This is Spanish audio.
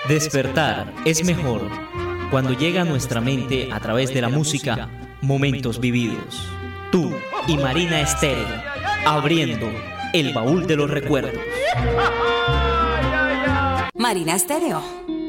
Despertar es mejor cuando llega a nuestra mente a través de la música momentos vividos. Tú y Marina Estéreo, abriendo el baúl de los recuerdos. Marina Estéreo.